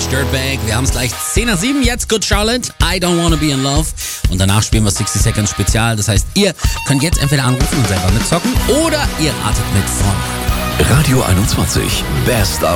Dirtbag. Wir haben es gleich 10 nach 7. Jetzt Good Charlotte, I Don't Wanna Be in Love. Und danach spielen wir 60 Seconds Spezial. Das heißt, ihr könnt jetzt entweder anrufen und selber mitzocken oder ihr ratet mit von Radio 21, Best